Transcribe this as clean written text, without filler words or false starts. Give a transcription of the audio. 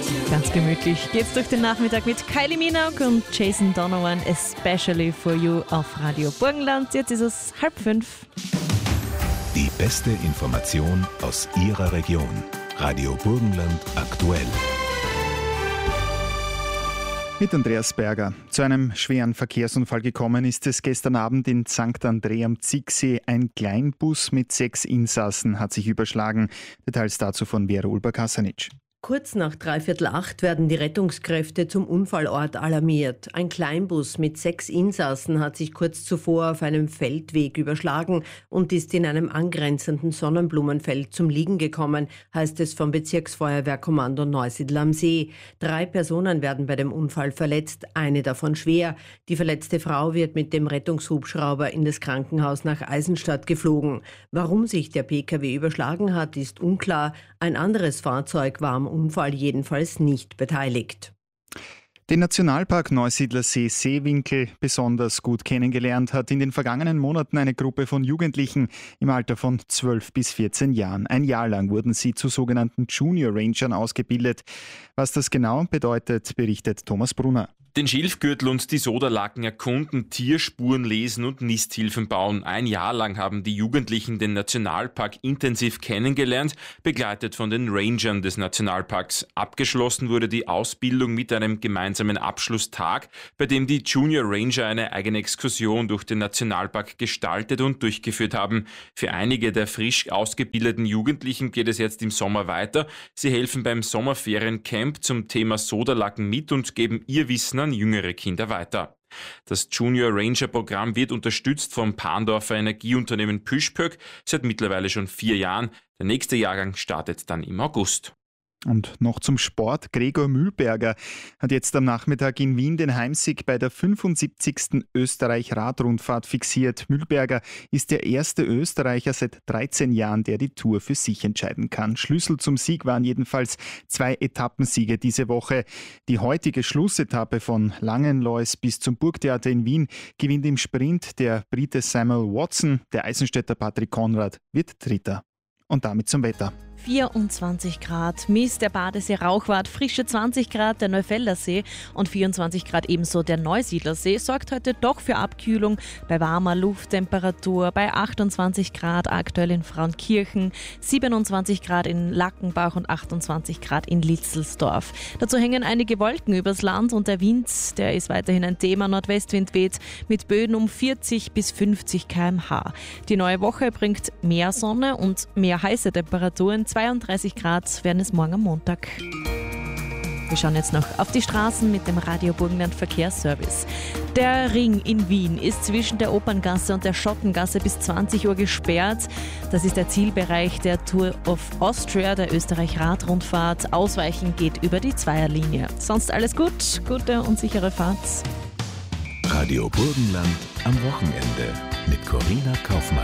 Ganz gemütlich geht's durch den Nachmittag mit Kylie Minogue und Jason Donovan, especially for you auf Radio Burgenland. Jetzt ist es 4:30. Die beste Information aus Ihrer Region. Radio Burgenland aktuell. Mit Andreas Berger. Zu einem schweren Verkehrsunfall gekommen ist es gestern Abend in St. André am Zicksee. Ein Kleinbus mit 6 Insassen hat sich überschlagen. Details dazu von Vera Ulber-Kasanic. Kurz nach 7:45 werden die Rettungskräfte zum Unfallort alarmiert. Ein Kleinbus mit 6 Insassen hat sich kurz zuvor auf einem Feldweg überschlagen und ist in einem angrenzenden Sonnenblumenfeld zum Liegen gekommen, heißt es vom Bezirksfeuerwehrkommando Neusiedl am See. 3 Personen werden bei dem Unfall verletzt, eine davon schwer. Die verletzte Frau wird mit dem Rettungshubschrauber in das Krankenhaus nach Eisenstadt geflogen. Warum sich der Pkw überschlagen hat, ist unklar. Ein anderes Fahrzeug war am Unfall jedenfalls nicht beteiligt. Den Nationalpark Neusiedler See-Seewinkel besonders gut kennengelernt hat in den vergangenen Monaten eine Gruppe von Jugendlichen im Alter von 12 bis 14 Jahren. Ein Jahr lang wurden sie zu sogenannten Junior Rangern ausgebildet. Was das genau bedeutet, berichtet Thomas Brunner. Den Schilfgürtel und die Soderlaken erkunden, Tierspuren lesen und Nisthilfen bauen. Ein Jahr lang haben die Jugendlichen den Nationalpark intensiv kennengelernt, begleitet von den Rangern des Nationalparks. Abgeschlossen wurde die Ausbildung mit einem gemeinsamen Abschlusstag, bei dem die Junior Ranger eine eigene Exkursion durch den Nationalpark gestaltet und durchgeführt haben. Für einige der frisch ausgebildeten Jugendlichen geht es jetzt im Sommer weiter. Sie helfen beim Sommerferiencamp zum Thema Soderlaken mit und geben ihr Wissen an jüngere Kinder weiter. Das Junior Ranger Programm wird unterstützt vom Parndorfer Energieunternehmen Püschpöck seit mittlerweile schon 4 Jahren. Der nächste Jahrgang startet dann im August. Und noch zum Sport. Gregor Mühlberger hat jetzt am Nachmittag in Wien den Heimsieg bei der 75. Österreich-Radrundfahrt fixiert. Mühlberger ist der erste Österreicher seit 13 Jahren, der die Tour für sich entscheiden kann. Schlüssel zum Sieg waren jedenfalls 2 Etappensiege diese Woche. Die heutige Schlussetappe von Langenlois bis zum Burgtheater in Wien gewinnt im Sprint der Brite Samuel Watson. Der Eisenstädter Patrick Konrad wird Dritter. Und damit zum Wetter. 24 Grad, Mies der Badesee Rauchwart, frische 20 Grad der Neufelder See und 24 Grad ebenso der Neusiedler See sorgt heute doch für Abkühlung bei warmer Lufttemperatur, bei 28 Grad aktuell in Frauenkirchen, 27 Grad in Lackenbach und 28 Grad in Litzelsdorf. Dazu hängen einige Wolken übers Land und der Wind, der ist weiterhin ein Thema. Nordwestwind weht mit Böen um 40 bis 50 km/h. Die neue Woche bringt mehr Sonne und mehr heiße Temperaturen. 32 Grad werden es morgen am Montag. Wir schauen jetzt noch auf die Straßen mit dem Radio Burgenland Verkehrsservice. Der Ring in Wien ist zwischen der Operngasse und der Schottengasse bis 20 Uhr gesperrt. Das ist der Zielbereich der Tour of Austria, der Österreich-Radrundfahrt. Ausweichen geht über die Zweierlinie. Sonst alles gut, gute und sichere Fahrt. Radio Burgenland am Wochenende mit Corinna Kaufmann.